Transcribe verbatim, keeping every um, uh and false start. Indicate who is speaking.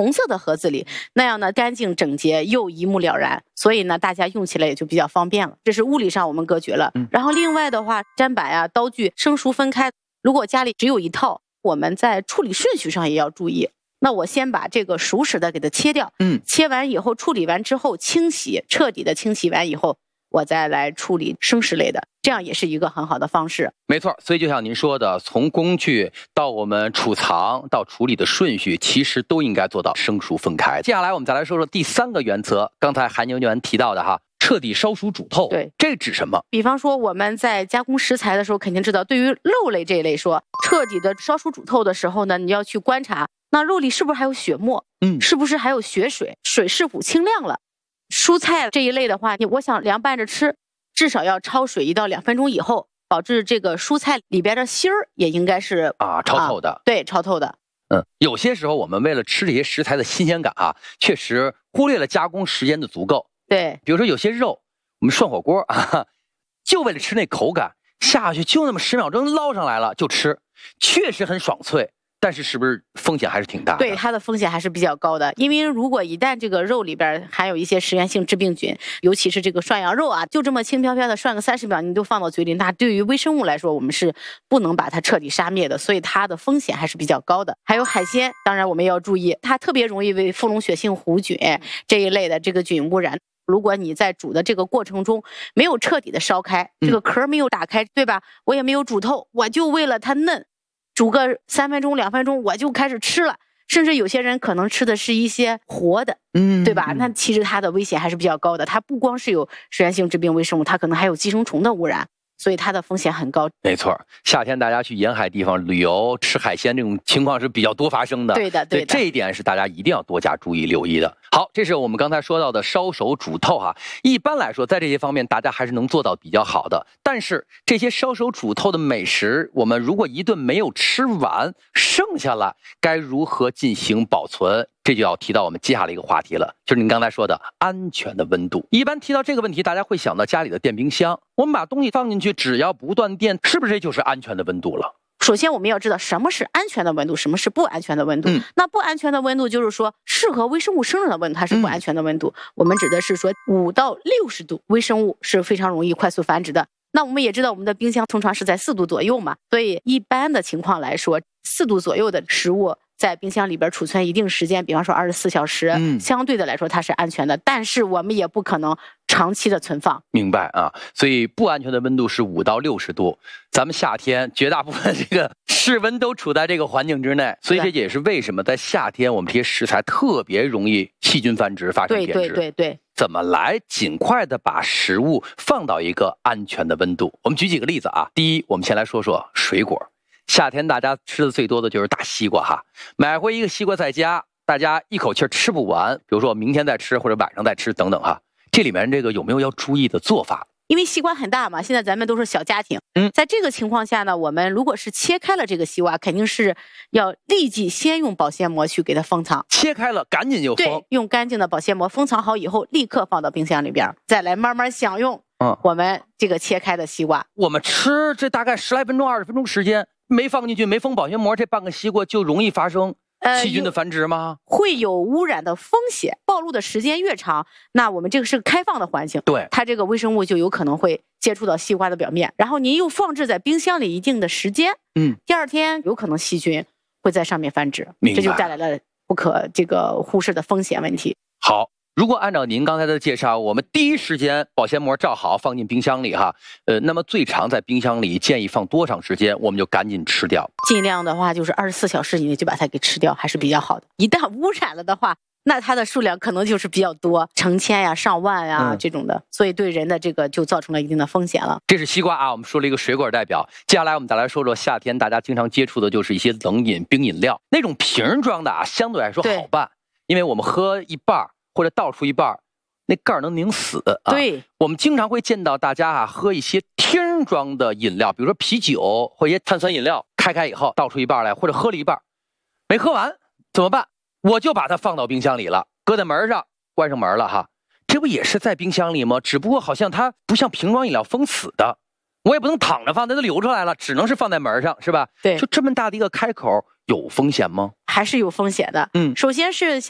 Speaker 1: 红色的盒子里，那样呢干净整洁又一目了然，所以呢大家用起来也就比较方便了。这是物理上我们隔绝了。
Speaker 2: 嗯、
Speaker 1: 然后另外的话，砧板啊、刀具生熟分开。如果家里只有一套，我们在处理顺序上也要注意。那我先把这个熟食的给它切掉，
Speaker 2: 嗯，
Speaker 1: 切完以后处理完之后清洗，彻底的清洗完以后，我再来处理生食类的，这样也是一个很好的方式。
Speaker 2: 没错，所以就像您说的，从工具到我们储藏到处理的顺序，其实都应该做到生熟分开。接下来我们再来说说第三个原则，刚才韩牛员提到的哈，彻底烧熟煮透。
Speaker 1: 对，
Speaker 2: 这指什么？
Speaker 1: 比方说我们在加工食材的时候，肯定知道，对于肉类这一类说，彻底的烧熟煮透的时候呢，你要去观察那肉里是不是还有血沫，
Speaker 2: 嗯，
Speaker 1: 是不是还有血水，水是否清亮了。蔬菜这一类的话，你我想凉拌着吃，至少要焯水一到两分钟以后，保质这个蔬菜里边的芯儿也应该是
Speaker 2: 啊焯透的、啊，
Speaker 1: 对，焯透的。
Speaker 2: 嗯，有些时候我们为了吃这些食材的新鲜感啊，确实忽略了加工时间的足够。
Speaker 1: 对，
Speaker 2: 比如说有些肉，我们涮火锅啊，就为了吃那口感，下去就那么十秒钟捞上来了就吃，确实很爽脆。但是是不是风险还是挺大的？
Speaker 1: 对，它的风险还是比较高的，因为如果一旦这个肉里边含有一些食源性致病菌，尤其是这个涮羊肉啊，就这么轻飘飘的涮个三十秒，你都放到嘴里，那对于微生物来说，我们是不能把它彻底杀灭的，所以它的风险还是比较高的。还有海鲜，当然我们也要注意，它特别容易为富龙血性弧菌这一类的这个菌污染。如果你在煮的这个过程中没有彻底的烧开，这个壳没有打开，对吧？我也没有煮透，我就为了它嫩。煮个三分钟两分钟我就开始吃了，甚至有些人可能吃的是一些活的，
Speaker 2: 嗯，
Speaker 1: 对吧？那其实它的危险还是比较高的，它不光是有食源性致病微生物，它可能还有寄生虫的污染，所以它的风险很高。
Speaker 2: 没错，夏天大家去沿海地方旅游吃海鲜这种情况是比较多发生的。
Speaker 1: 对的，对的，
Speaker 2: 这一点是大家一定要多加注意留意的。好，这是我们刚才说到的烧熟煮透哈。一般来说，在这些方面大家还是能做到比较好的。但是这些烧熟煮透的美食，我们如果一顿没有吃完，剩下了该如何进行保存？这就要提到我们接下来一个话题了，就是您刚才说的安全的温度。一般提到这个问题，大家会想到家里的电冰箱，我们把东西放进去，只要不断电，是不是这就是安全的温度了？
Speaker 1: 首先我们要知道什么是安全的温度，什么是不安全的温度、嗯、那不安全的温度就是说适合微生物生长的温度，它是不安全的温度、嗯、我们指的是说五到六十度微生物是非常容易快速繁殖的。那我们也知道我们的冰箱通常是在四度左右嘛，所以一般的情况来说四度左右的食物在冰箱里边储存一定时间，比方说二十四小时、嗯、相对的来说它是安全的，但是我们也不可能长期的存放。
Speaker 2: 明白啊，所以不安全的温度是五到六十度。咱们夏天绝大部分这个室温都处在这个环境之内，所以这也是为什么在夏天我们这些食材特别容易细菌繁殖发生变质。
Speaker 1: 对对对对。
Speaker 2: 怎么来尽快的把食物放到一个安全的温度？我们举几个例子啊。第一，我们先来说说水果。夏天大家吃的最多的就是大西瓜哈，买回一个西瓜在家，大家一口气吃不完，比如说明天再吃或者晚上再吃等等哈。这里面这个有没有要注意的做法？
Speaker 1: 因为西瓜很大嘛，现在咱们都是小家庭，嗯，在这个情况下呢，我们如果是切开了这个西瓜，肯定是要立即先用保鲜膜去给它封藏。
Speaker 2: 切开了赶紧就封，
Speaker 1: 对，用干净的保鲜膜封藏好以后，立刻放到冰箱里边，再来慢慢享用。嗯，我们这个切开的西瓜，
Speaker 2: 我们吃这大概十来分钟、二十分钟时间，没放进去，没封保鲜膜，这半个西瓜就容易发生细菌的繁殖吗？
Speaker 1: 呃、会有污染的风险，暴露的时间越长，那我们这个是开放的环境，
Speaker 2: 对，
Speaker 1: 它这个微生物就有可能会接触到西瓜的表面，然后您又放置在冰箱里一定的时间，嗯，第二天有可能细菌会在上面繁殖，这就带来了不可这个忽视的风险问题。
Speaker 2: 好。如果按照您刚才的介绍，我们第一时间保鲜膜罩好放进冰箱里哈，呃，那么最长在冰箱里建议放多长时间？我们就赶紧吃掉。
Speaker 1: 尽量的话就是二十四小时以内就把它给吃掉，还是比较好的。一旦污染了的话，那它的数量可能就是比较多，成千呀、上万呀、嗯、这种的，所以对人的这个就造成了一定的风险了。
Speaker 2: 这是西瓜啊，我们说了一个水果代表。接下来我们再来说说夏天大家经常接触的就是一些冷饮、冰饮料，那种瓶装的啊，相对来说好办，因为我们喝一半或者倒出一半。那盖儿能拧死啊！
Speaker 1: 对，
Speaker 2: 我们经常会见到大家啊喝一些听装的饮料，比如说啤酒或一些碳酸饮料，开开以后倒出一半来，或者喝了一半没喝完怎么办？我就把它放到冰箱里了，搁在门上，关上门了哈。这不也是在冰箱里吗？只不过好像它不像瓶装饮料封死的，我也不能躺着放，它都流出来了，只能是放在门上，是吧？
Speaker 1: 对，
Speaker 2: 就这么大的一个开口，有风险吗？
Speaker 1: 还是有风险的。嗯，首先是